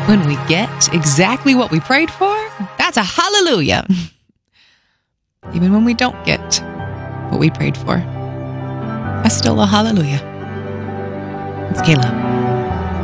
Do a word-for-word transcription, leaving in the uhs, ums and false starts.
When we get exactly what we prayed for, that's a hallelujah. Even when we don't get what we prayed for, that's still a hallelujah. It's Kayla.